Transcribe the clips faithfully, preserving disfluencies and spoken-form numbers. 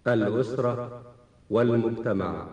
الأسرة والمجتمع.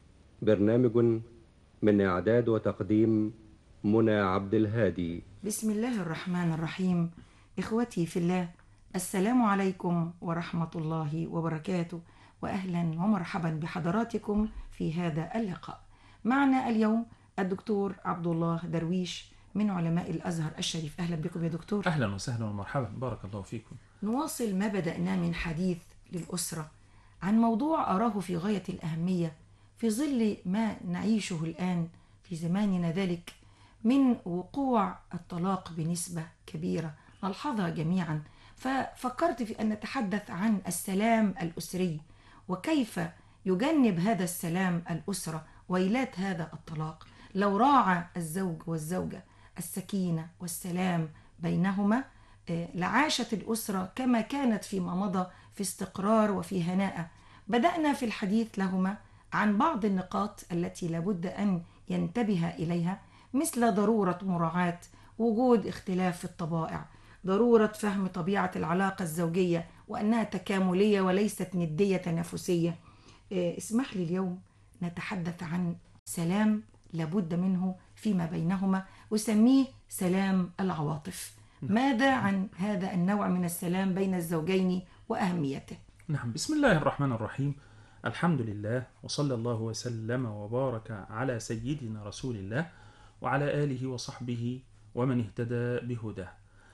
برنامج من إعداد وتقديم منى عبد الهادي. بسم الله الرحمن الرحيم. إخوتي في الله، السلام عليكم ورحمة الله وبركاته، وأهلا ومرحبا بحضراتكم في هذا اللقاء. معنا اليوم الدكتور عبد الله درويش من علماء الأزهر الشريف. أهلا بكم يا دكتور. أهلا وسهلا ومرحبا، بارك الله فيكم. نواصل ما بدأنا من حديث للأسرة عن موضوع أراه في غاية الأهمية في ظل ما نعيشه الآن في زماننا ذلك من وقوع الطلاق بنسبة كبيرة نلحظها جميعا. ففكرت في أن نتحدث عن السلام الأسري وكيف يجنب هذا السلام الأسرة ويلات هذا الطلاق لو راعى الزوج والزوجة السكينة والسلام بينهما. لعاشت الأسرة كما كانت فيما مضى في استقرار وفي هناء. بدأنا في الحديث لهما عن بعض النقاط التي لابد أن ينتبه إليها، مثل ضرورة مراعاة وجود اختلاف في الطبائع، ضرورة فهم طبيعة العلاقة الزوجية وأنها تكاملية وليست ندية تنافسية. اسمح لي اليوم نتحدث عن سلام لابد منه فيما بينهما، أسميه سلام العواطف. ماذا عن هذا النوع من السلام بين الزوجين وأهميته؟ نعم، بسم الله الرحمن الرحيم. الحمد لله، وصلى الله وسلم وبارك على سيدنا رسول الله وعلى آله وصحبه ومن اهتدى بهداه.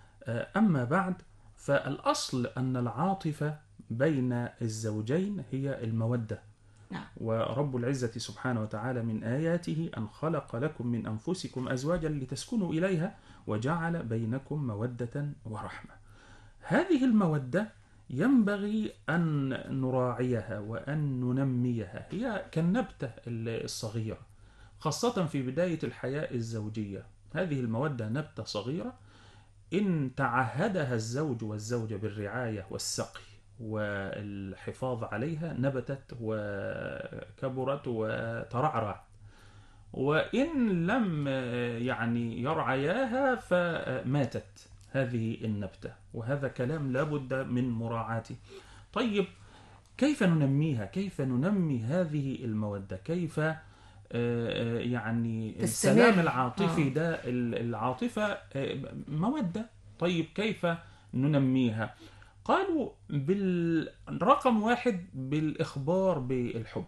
أما بعد، فالأصل أن العاطفة بين الزوجين هي المودة. نعم. ورب العزة سبحانه وتعالى من آياته أن خلق لكم من أنفسكم أزواجا لتسكنوا إليها وجعل بينكم مودة ورحمة. هذه المودة ينبغي أن نراعيها وأن ننميها، هي كالنبتة الصغيرة خاصة في بداية الحياة الزوجية. هذه المودة نبتة صغيرة، إن تعهدها الزوج والزوجة بالرعاية والسقي والحفاظ عليها نبتت وكبرت وترعرعت، وإن لم يعني يرعياها فماتت هذه النبتة، وهذا كلام لابد من مراعاته. طيب، كيف ننميها؟ كيف ننمي هذه المودة؟ كيف يعني السلام العاطفي ده؟ العاطفة مودة. طيب، كيف ننميها؟ قالوا بالرقم واحد بالإخبار بالحب،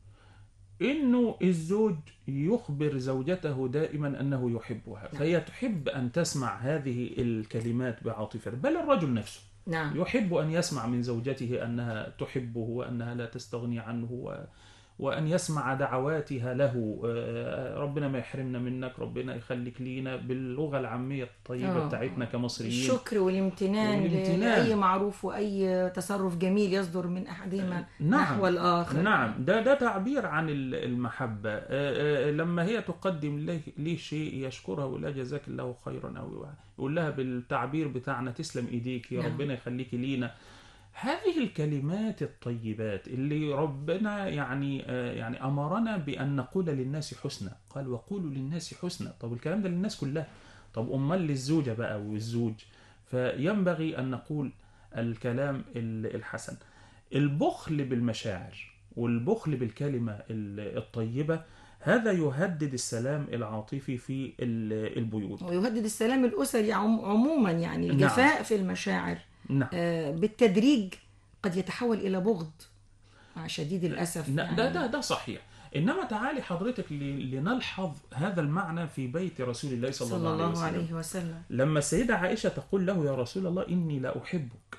إنه الزوج يخبر زوجته دائما أنه يحبها، فهي تحب أن تسمع هذه الكلمات بعاطفة. بل الرجل نفسه نعم. يحب أن يسمع من زوجته أنها تحبه وأنها لا تستغني عنه، و... وأن يسمع دعواتها له، ربنا ما يحرمنا منك، ربنا يخليك لينا، باللغة العامية الطيبة أوه. بتاعتنا كمصريين، الشكر والامتنان, والامتنان لأي معروف وأي تصرف جميل يصدر من أحدهما نعم. نحو الآخر. نعم، ده ده تعبير عن المحبة. لما هي تقدم ليه شيء يشكرها ويقول لها جزاك الله خيرا، أو يقول لها بالتعبير بتاعنا تسلم إيديك يا نعم. ربنا يخليك لينا. هذه الكلمات الطيبات اللي ربنا يعني يعني أمرنا بأن نقول للناس حسنى، قال وقولوا للناس حسنى. طب الكلام ده للناس كلها، طب أمال للزوجة بقى والزوج؟ فينبغي أن نقول الكلام الحسن. البخل بالمشاعر والبخل بالكلمة الطيبة هذا يهدد السلام العاطفي في البيوت، ويهدد السلام الأسري عموما. يعني الجفاء نعم. في المشاعر نعم. آه بالتدريج قد يتحول إلى بغض مع شديد الأسف. يعني ده ده ده صحيح. إنما تعالي حضرتك لنلحظ هذا المعنى في بيت رسول الله صلى, صلى الله, الله عليه, وسلم. عليه وسلم. لما السيدة عائشة تقول له يا رسول الله إني لا أحبك،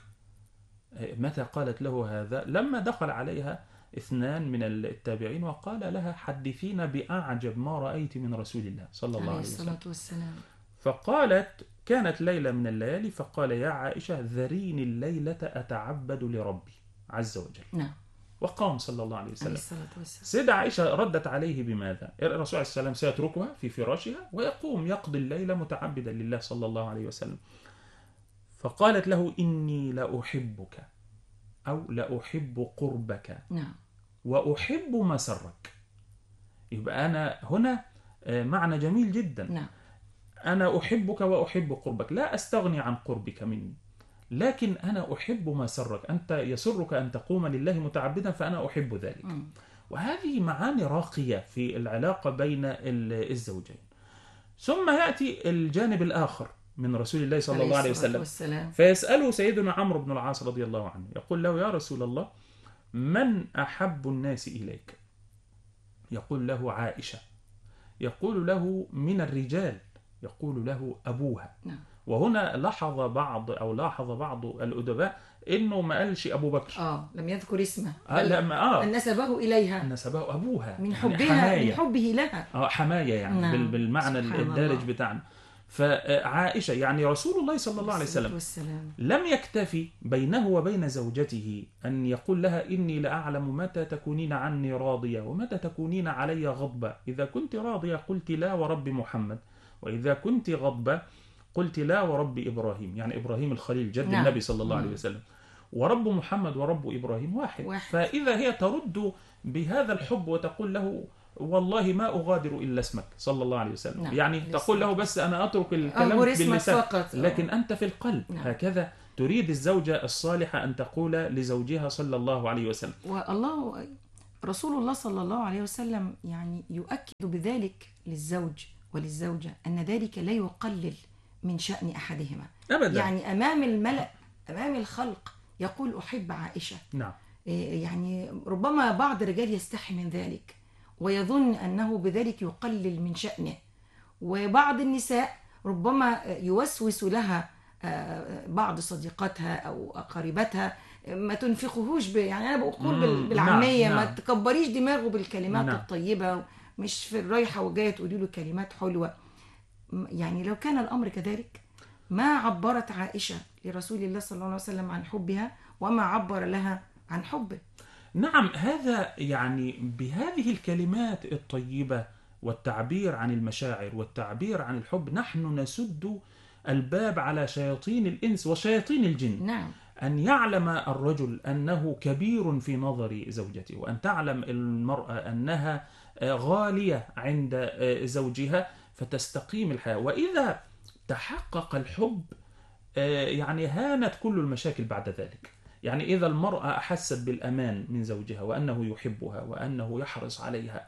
متى قالت له هذا؟ لما دخل عليها اثنان من التابعين وقال لها حدثينا بأعجب ما رأيت من رسول الله صلى الله عليه وسلم. والسلام. فقالت كانت ليلة من الليالي فقال يا عائشة ذريني الليلة أتعبد لربي عز وجل. نعم. وقام صلى الله عليه وسلم. سيدة عائشة ردت عليه بماذا؟ الرسول عليه السلام سيتركها في فراشها ويقوم يقضي الليلة متعبدا لله صلى الله عليه وسلم. فقالت له إني لأحبك أو لأحب قربك نعم. وأحب مسرك. يبقى أنا هنا معنى جميل جدا. نعم. أنا أحبك وأحب قربك، لا أستغني عن قربك مني، لكن أنا أحب ما سرك، أنت يسرك أن تقوم لله متعبدا فأنا أحب ذلك. م. وهذه معاني راقية في العلاقة بين الزوجين. ثم يأتي الجانب الآخر من رسول الله صلى الله عليه وسلم والسلام. فيسأله سيدنا عمرو بن العاص رضي الله عنه، يقول له: يا رسول الله، من أحب الناس إليك؟ يقول له: عائشة. يقول له: من الرجال؟ يقول له: أبوها. نعم. وهنا لاحظ بعض أو لاحظ بعض الأدباء إنه ما قالش أبو بكر، آه لم يذكر اسمه، آه لا ما آه أن نسبه إليها، نسبه أبوها من يعني حبها، حماية. من حبه لها. آه حماية يعني نعم. بالمعنى الدارج الله. بتاعنا. فعائشة يعني رسول الله صلى الله عليه وسلم والسلام. لم يكتفي بينه وبين زوجته أن يقول لها: إني لأعلم متى تكونين عني راضية ومتى تكونين علي غضبة، إذا كنت راضية قلت لا ورب محمد، وإذا كنت غضبة قلت لا ورب إبراهيم، يعني إبراهيم الخليل جد نعم. النبي صلى الله عليه وسلم، ورب محمد ورب إبراهيم واحد. واحد. فإذا هي ترد بهذا الحب وتقول له: والله ما أغادر إلا اسمك صلى الله عليه وسلم. نعم. يعني تقول له: بس أنا أترك الكلام أغور اسمك باللسان فقط، لكن أنت في القلب. نعم. هكذا تريد الزوجة الصالحة أن تقول لزوجها صلى الله عليه وسلم. والله رسول الله صلى الله عليه وسلم يعني يؤكد بذلك للزوج وللزوجة أن ذلك لا يقلل من شأن أحدهما أبدا. يعني أمام الملأ، أمام الخلق يقول: أحب عائشة. نعم. يعني ربما بعض الرجال يستحي من ذلك ويظن أنه بذلك يقلل من شأنه، وبعض النساء ربما يوسوس لها بعض صديقاتها أو أقاربتها: ما تنفقهوش ب... يعني أنا بقول بالعامية، نعم. ما نعم. تكبريش دماغه بالكلمات نعم. الطيبة، مش في الرايحة وجاية تقولي له كلمات حلوة. يعني لو كان الأمر كذلك ما عبرت عائشة لرسول الله صلى الله عليه وسلم عن حبها وما عبر لها عن حبه. نعم، هذا يعني بهذه الكلمات الطيبة والتعبير عن المشاعر والتعبير عن الحب نحن نسد الباب على شياطين الإنس وشياطين الجن. نعم. أن يعلم الرجل أنه كبير في نظر زوجته، وأن تعلم المرأة أنها غالية عند زوجها فتستقيم الحياة. وإذا تحقق الحب يعني هانت كل المشاكل بعد ذلك. يعني إذا المرأة أحست بالأمان من زوجها وأنه يحبها وأنه يحرص عليها،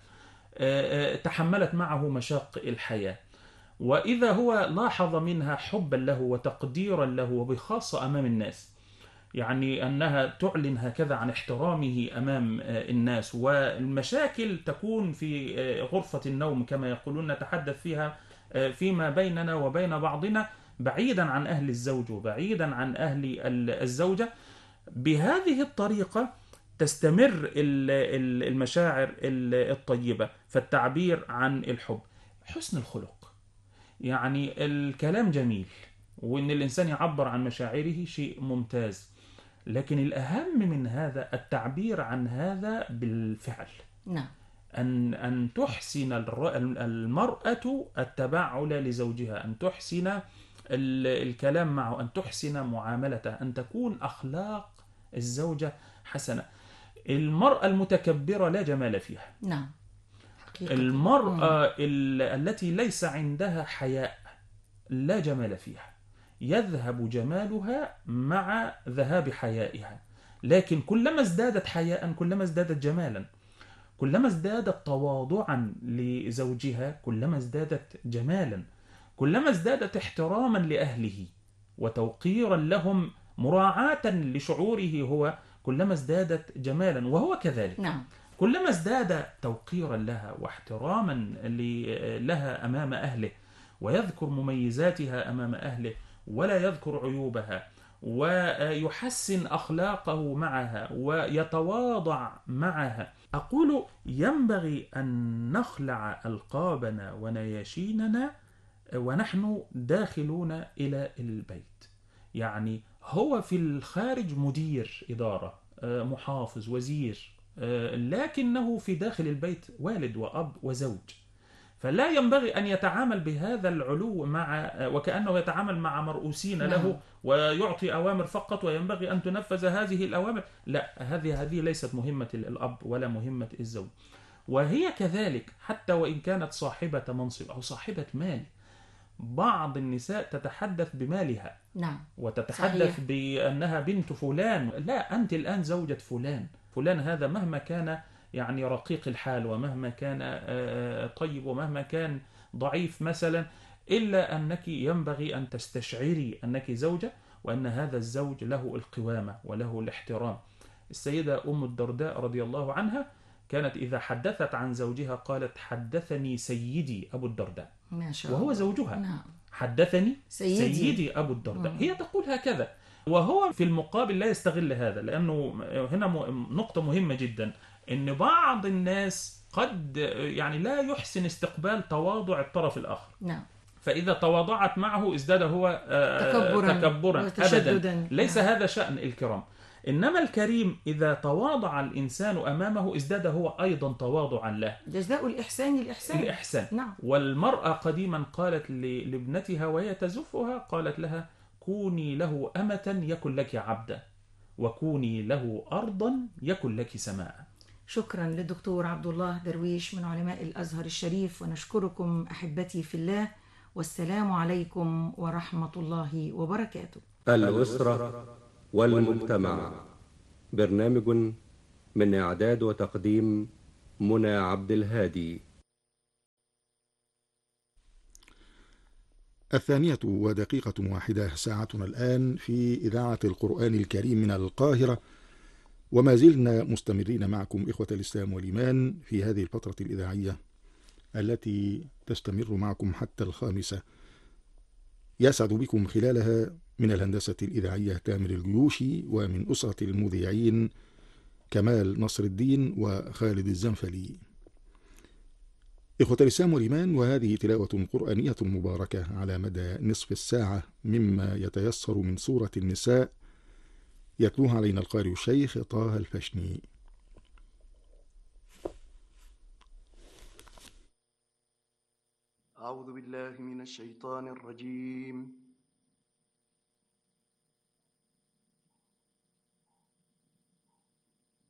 تحملت معه مشاق الحياة، وإذا هو لاحظ منها حبا له وتقديرا له وبخاصة أمام الناس، يعني أنها تعلن هكذا عن احترامه أمام الناس، والمشاكل تكون في غرفة النوم كما يقولون، نتحدث فيها فيما بيننا وبين بعضنا بعيدا عن أهل الزوج وبعيدا عن أهل الزوجة. بهذه الطريقة تستمر المشاعر الطيبة، فالتعبير عن الحب، حسن الخلق، يعني الكلام جميل وإن الإنسان يعبر عن مشاعره شيء ممتاز، لكن الأهم من هذا التعبير عن هذا بالفعل. نعم. أن أن تحسن المرأة التبعل لزوجها، أن تحسن الكلام معه، أن تحسن معاملته، أن تكون أخلاق الزوجة حسنة. المرأة المتكبرة لا جمال فيها. نعم. حقيقة. المرأة التي ليس عندها حياء لا جمال فيها، يذهب جمالها مع ذهاب حيائها. لكن كلما ازدادت حياء كلما ازدادت جمالا، كلما ازدادت تواضعا لزوجها كلما ازدادت جمالا، كلما ازدادت احتراما لأهله وتوقيرا لهم مراعاة لشعوره هو كلما ازدادت جمالا، وهو كذلك. نعم. كلما ازداد توقيرا لها واحتراما لها أمام أهله، ويذكر مميزاتها أمام أهله ولا يذكر عيوبها، ويحسن أخلاقه معها ويتواضع معها. أقول ينبغي أن نخلع ألقابنا ونياشيننا ونحن داخلون إلى البيت. يعني هو في الخارج مدير إدارة، محافظ، وزير، لكنه في داخل البيت والد وأب وزوج، فلا ينبغي أن يتعامل بهذا العلو مع وكأنه يتعامل مع مرؤوسين له ويعطي أوامر فقط وينبغي أن تنفذ هذه الأوامر. لا، هذه هذه ليست مهمة الأب ولا مهمة الزوج. وهي كذلك حتى وإن كانت صاحبة منصب أو صاحبة مال، بعض النساء تتحدث بمالها نعم وتتحدث صحيح. بأنها بنت فلان. لا، أنت الآن زوجة فلان. فلان هذا مهما كان يعني رقيق الحال، ومهما كان طيب، ومهما كان ضعيف مثلا، إلا أنك ينبغي أن تستشعري أنك زوجة، وأن هذا الزوج له القوامة وله الاحترام. السيدة أم الدرداء رضي الله عنها كانت إذا حدثت عن زوجها قالت: حدثني سيدي أبو الدرداء، ما شاء وهو الله. زوجها. نعم. حدثني سيدي, سيدي أبو الدرداء. مم. هي تقول هكذا، وهو في المقابل لا يستغل هذا، لأنه هنا نقطة مهمة جدا، أن بعض الناس قد يعني لا يحسن استقبال تواضع الطرف الآخر. نعم. فإذا تواضعت معه ازداد هو تكبرا, تكبرا. أبدا، ليس نعم. هذا شأن الكرام. إنما الكريم إذا تواضع الإنسان أمامه ازداد هو أيضا تواضعا له. جزاء الإحسان الإحسان. الإحسان. نعم. والمرأة قديما قالت لابنتها وهي تزفها، قالت لها: كوني له أمة يكن لك عبدا، وكوني له أرضا يكن لك سماء. شكرا للدكتور عبد الله درويش من علماء الأزهر الشريف، ونشكركم أحبتي في الله، والسلام عليكم ورحمة الله وبركاته. الأسرة والمجتمع، برنامج من إعداد وتقديم منى عبد الهادي. الثانية ودقيقة واحدة ساعتنا الآن في إذاعة القرآن الكريم من القاهرة، وما زلنا مستمرين معكم إخوة الإسلام والإيمان في هذه الفترة الإذاعية التي تستمر معكم حتى الخامسة. يسعد بكم خلالها من الهندسة الإذاعية تامر الجيوشي، ومن أسرة المذيعين كمال نصر الدين وخالد الزنفلي. إخوة الإسلام والإيمان، وهذه تلاوة قرآنية مباركة على مدى نصف الساعة مما يتيسر من سورة النساء، يتلوها علينا القارئ الشيخ طه الفشني. أعوذ بالله من الشيطان الرجيم.